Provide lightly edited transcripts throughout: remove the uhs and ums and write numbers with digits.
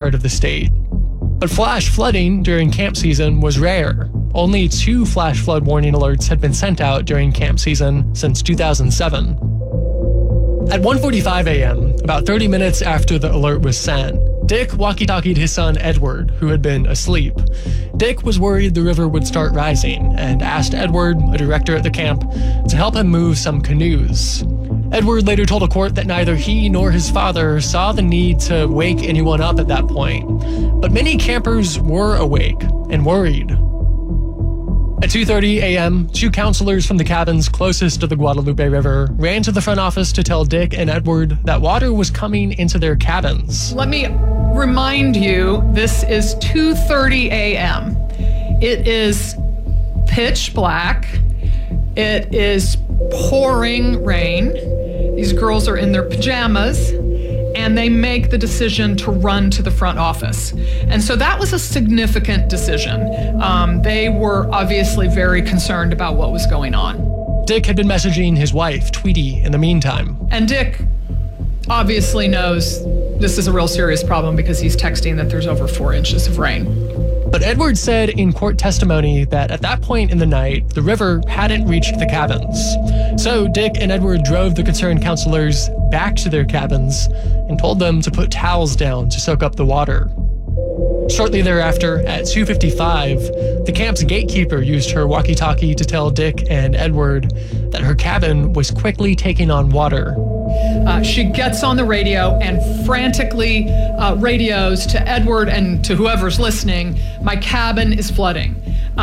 part of the state. But flash flooding during camp season was rare. Only 2 flash flood warning alerts had been sent out during camp season since 2007. At 1:45 a.m., about 30 minutes after the alert was sent, Dick walkie-talkied his son Edward, who had been asleep. Dick was worried the river would start rising and asked Edward, a director at the camp, to help him move some canoes. Edward later told a court that neither he nor his father saw the need to wake anyone up at that point, but many campers were awake and worried. At 2:30 a.m., 2 counselors from the cabins closest to the Guadalupe River ran to the front office to tell Dick and Edward that water was coming into their cabins. Let me remind you, this is 2:30 a.m. It is pitch black. It is pouring rain. These girls are in their pajamas, and they make the decision to run to the front office. And so that was a significant decision. They were obviously very concerned about what was going on. Dick had been messaging his wife, Tweety, in the meantime. And Dick obviously knows this is a real serious problem because he's texting that there's over 4 inches of rain. But Edward said in court testimony that at that point in the night, the river hadn't reached the cabins. So Dick and Edward drove the concerned counselors back to their cabins and told them to put towels down to soak up the water. Shortly thereafter, at 2:55, the camp's gatekeeper used her walkie-talkie to tell Dick and Edward that her cabin was quickly taking on water. She gets on the radio and frantically radios to Edward and to whoever's listening, "My cabin is flooding."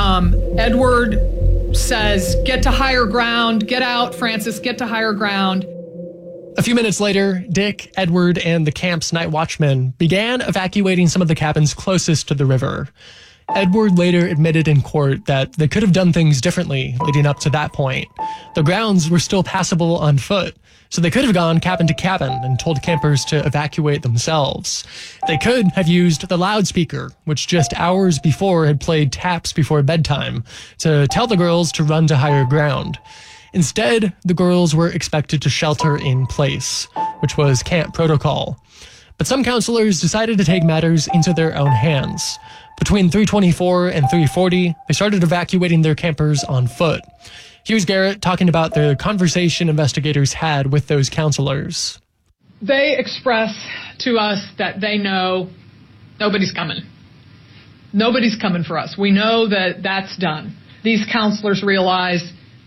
Edward says, "Get to higher ground, get out, Francis, get to higher ground." A few minutes later, Dick, Edward, and the camp's night watchman began evacuating some of the cabins closest to the river. Edward later admitted in court that they could have done things differently leading up to that point. The grounds were still passable on foot, so they could have gone cabin to cabin and told campers to evacuate themselves. They could have used the loudspeaker, which just hours before had played taps before bedtime, to tell the girls to run to higher ground. Instead, the girls were expected to shelter in place, which was camp protocol. But some counselors decided to take matters into their own hands. Between 3:24 and 3:40, they started evacuating their campers on foot. Here's Garrett talking about the conversation investigators had with those counselors. They express to us that they know nobody's coming. Nobody's coming for us. We know that that's done. These counselors realize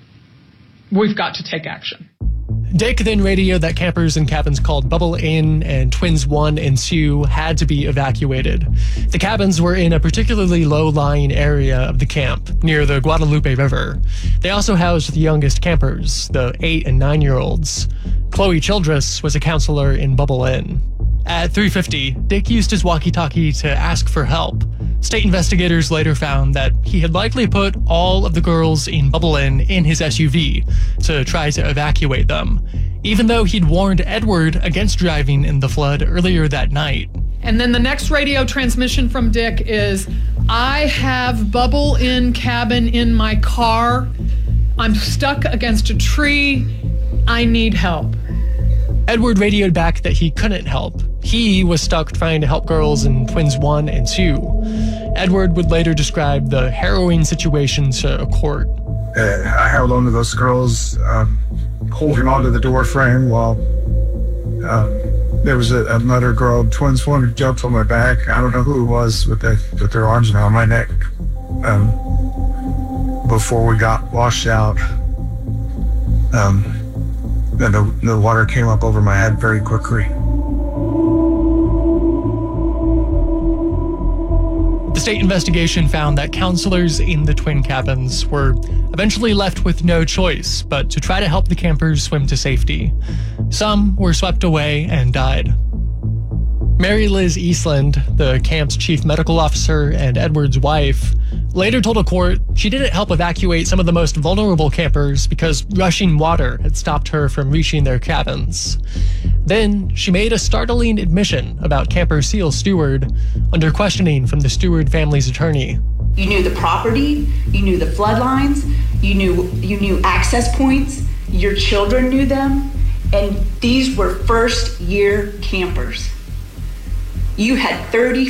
we've got to take action. Dick then radioed that campers in cabins called Bubble Inn and Twins 1 and 2 had to be evacuated. The cabins were in a particularly low-lying area of the camp, near the Guadalupe River. They also housed the youngest campers, the 8 and 9-year-olds. Chloe Childress was a counselor in Bubble Inn. At 3:50, Dick used his walkie-talkie to ask for help. State investigators later found that he had likely put all of the girls in Bubble Inn in his SUV to try to evacuate them, even though he'd warned Edward against driving in the flood earlier that night. And then the next radio transmission from Dick is, "I have Bubble Inn cabin in my car. I'm stuck against a tree. I need help." Edward radioed back that he couldn't help. He was stuck trying to help girls in Twins 1 and 2. Edward would later describe the harrowing situation to a court. I held on to those girls, holding onto the door frame while there was another girl, Twins 1, who jumped on my back. I don't know who it was with their arms around my neck before we got washed out. And the water came up over my head very quickly. The state investigation found that counselors in the twin cabins were eventually left with no choice but to try to help the campers swim to safety. Some were swept away and died. Mary Liz Eastland, the camp's chief medical officer and Edward's wife, later told a court she didn't help evacuate some of the most vulnerable campers because rushing water had stopped her from reaching their cabins. Then she made a startling admission about camper Seal Stewart under questioning from the Stewart family's attorney. You knew the property, you knew the flood lines, you knew access points, your children knew them, and these were first-year campers. You had 30